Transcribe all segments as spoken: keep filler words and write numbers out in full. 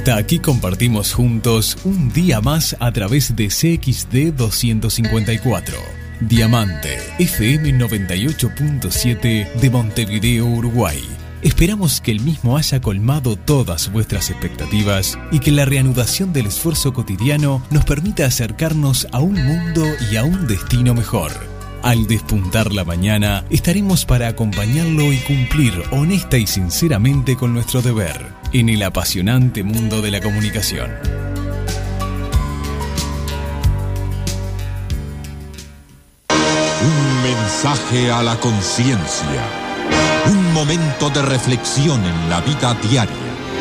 Hasta aquí compartimos juntos un día más a través de C X D doscientos cincuenta y cuatro. Diamante, F M noventa y ocho punto siete de Montevideo, Uruguay. Esperamos que el mismo haya colmado todas vuestras expectativas y que la reanudación del esfuerzo cotidiano nos permita acercarnos a un mundo y a un destino mejor. Al despuntar la mañana, estaremos para acompañarlo y cumplir honesta y sinceramente con nuestro deber en el apasionante mundo de la comunicación. Un mensaje a la conciencia. Un momento de reflexión en la vida diaria.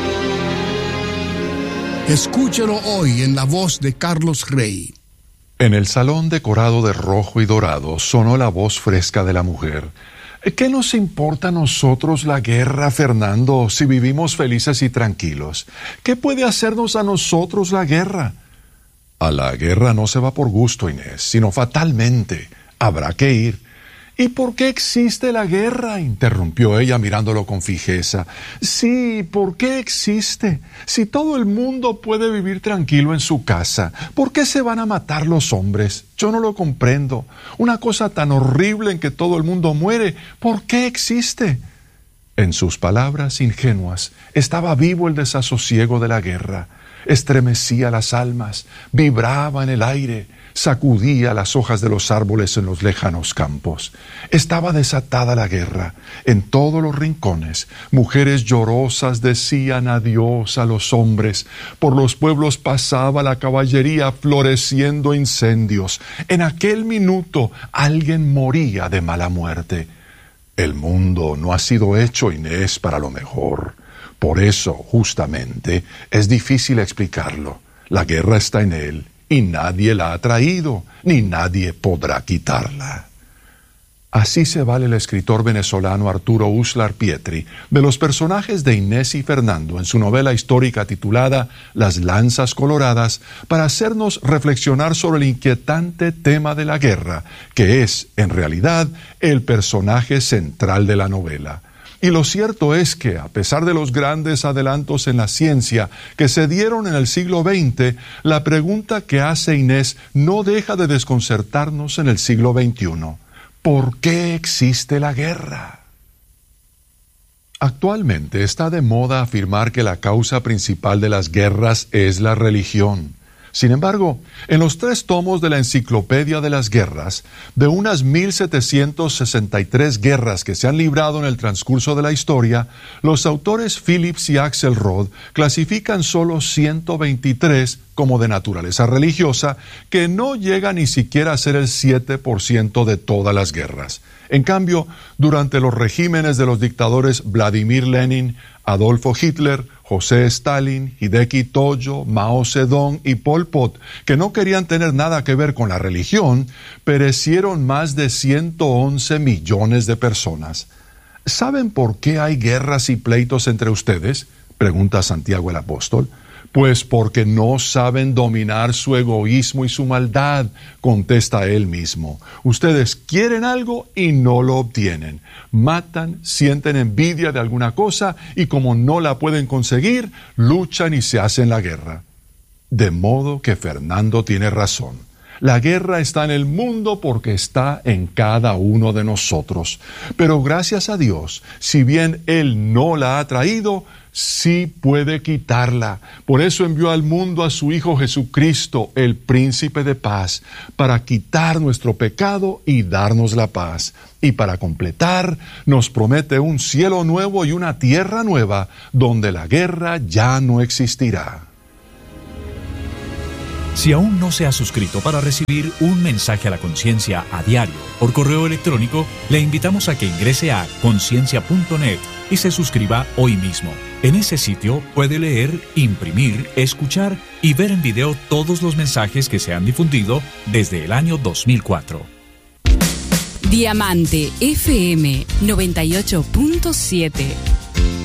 Escúchelo hoy en la voz de Carlos Rey. En el salón decorado de rojo y dorado sonó la voz fresca de la mujer. ¿Qué nos importa a nosotros la guerra, Fernando, si vivimos felices y tranquilos? ¿Qué puede hacernos a nosotros la guerra? A la guerra no se va por gusto, Inés, sino fatalmente. Habrá que ir. ¿Y por qué existe la guerra?, interrumpió ella mirándolo con fijeza. Sí, ¿por qué existe? Si todo el mundo puede vivir tranquilo en su casa, ¿por qué se van a matar los hombres? Yo no lo comprendo. Una cosa tan horrible en que todo el mundo muere, ¿por qué existe? En sus palabras ingenuas estaba vivo el desasosiego de la guerra. Estremecía las almas, vibraba en el aire, sacudía las hojas de los árboles en los lejanos campos. Estaba desatada la guerra. En todos los rincones, mujeres llorosas decían adiós a los hombres. Por los pueblos pasaba la caballería floreciendo incendios. En aquel minuto alguien moría de mala muerte. El mundo no ha sido hecho, Inés, para lo mejor. Por eso, justamente, es difícil explicarlo. La guerra está en él. Y nadie la ha traído, ni nadie podrá quitarla. Así se vale el escritor venezolano Arturo Uslar Pietri de los personajes de Inés y Fernando en su novela histórica titulada Las Lanzas Coloradas para hacernos reflexionar sobre el inquietante tema de la guerra, que es, en realidad, el personaje central de la novela. Y lo cierto es que, a pesar de los grandes adelantos en la ciencia que se dieron en el siglo veinte, la pregunta que hace Inés no deja de desconcertarnos en el siglo veintiuno. ¿Por qué existe la guerra? Actualmente está de moda afirmar que la causa principal de las guerras es la religión. Sin embargo, en los tres tomos de la Enciclopedia de las Guerras, de unas mil setecientas sesenta y tres guerras que se han librado en el transcurso de la historia, los autores Phillips y Axelrod clasifican solo ciento veintitrés como de naturaleza religiosa, que no llega ni siquiera a ser el siete por ciento de todas las guerras. En cambio, durante los regímenes de los dictadores Vladimir Lenin, Adolfo Hitler, José Stalin, Hideki Tojo, Mao Zedong y Pol Pot, que no querían tener nada que ver con la religión, perecieron más de ciento once millones de personas. ¿Saben por qué hay guerras y pleitos entre ustedes?, pregunta Santiago el Apóstol. Pues porque no saben dominar su egoísmo y su maldad, contesta él mismo. Ustedes quieren algo y no lo obtienen. Matan, sienten envidia de alguna cosa y como no la pueden conseguir, luchan y se hacen la guerra. De modo que Fernando tiene razón. La guerra está en el mundo porque está en cada uno de nosotros. Pero gracias a Dios, si bien Él no la ha traído, sí puede quitarla. Por eso envió al mundo a su Hijo Jesucristo, el Príncipe de Paz, para quitar nuestro pecado y darnos la paz. Y para completar, nos promete un cielo nuevo y una tierra nueva, donde la guerra ya no existirá. Si aún no se ha suscrito para recibir un mensaje a la conciencia a diario por correo electrónico, le invitamos a que ingrese a conciencia punto net y se suscriba hoy mismo. En ese sitio puede leer, imprimir, escuchar y ver en video todos los mensajes que se han difundido desde el año dos mil cuatro. Diamante F M noventa y ocho punto siete.